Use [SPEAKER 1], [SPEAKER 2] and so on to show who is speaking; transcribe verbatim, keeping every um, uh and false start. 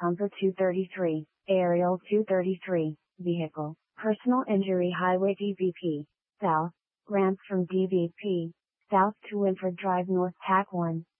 [SPEAKER 1] Pumper two thirty-three, Aerial two thirty-three, Vehicle, Personal Injury Highway D V P, South, Ramp from D V P, South to Winford Drive North Tack one,